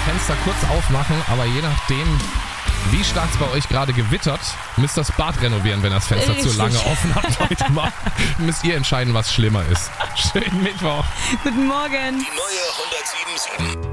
Fenster kurz aufmachen, aber je nachdem, wie stark es bei euch gerade gewittert, müsst ihr das Bad renovieren, wenn ihr das Fenster zu lange offen habt heute mal. Müsst ihr entscheiden, was schlimmer ist. Schönen Mittwoch. Guten Morgen. Die neue 107.7